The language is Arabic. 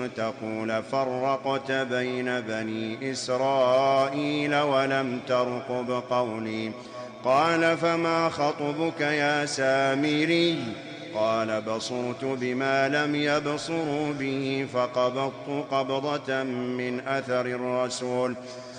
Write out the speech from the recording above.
تقول فرقت بين بني إسرائيل ولم ترقب قولي. قال فما خطبك يا سامري؟ قال بصرت بما لم يبصروا به فقبضت قبضة من أثر الرسول